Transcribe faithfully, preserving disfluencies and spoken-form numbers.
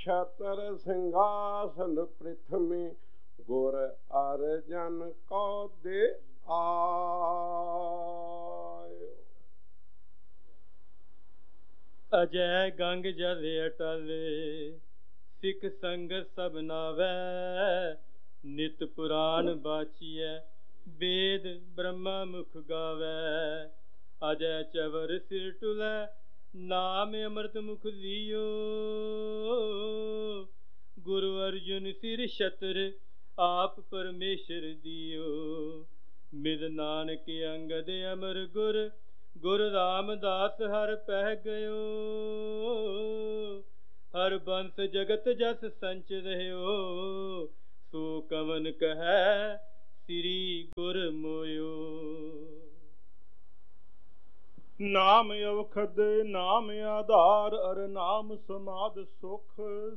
ਛਤਰ ਸਿੰਘਾਸਨ ਪ੍ਰਿਥਵੀ ਗੁਰ ਅਰਜਨ ਕੋ ਦੇ ਆਇਓ। ਅਜੈ ਗੰਗ ਜਲ ਅਟਲ ਸਿੱਖ ਸੰਗਤ ਸਭ ਨਾਵੈ। ਨਿਤ ਪੁਰਾਨ ਬਾਚੀਐ ਵੇਦ ਬ੍ਰਹਮਾ ਮੁਖ ਗਾਵੈ। ਅਜੈ ਚਵਰ ਸਿਰ ਟੁਲੈ ਨਾਮ ਅੰਮ੍ਰਿਤ ਮੁਖ ਲਿਓ। ਗੁਰੂ ਅਰਜੁਨ ਸਿਰ ਛਤਰ ਆਪ ਪਰਮੇਸ਼ਰ ਦਿਓ। ਮਿਲ ਨਾਨਕ ਅੰਗਦ ਅਮਰ ਗੁਰ ਗੁਰ ਰਾਮਦਾਸ ਹਰਿ ਪਹਿ ਗਇਓ। ਹਰਿ ਬੰਸ ਜਗਤ ਜਸ ਸੰਚ ਰਹਿਓ। ਸੋ ਕਵਨ ਕਹੈ ਸ੍ਰੀ ਗੁਰ ਮੋਇਓ। ਨਾਮ ਔਖਦ ਨਾਮ ਆਧਾਰ ਅਰ ਨਾਮ ਸਮਾਧ ਸੁਖ।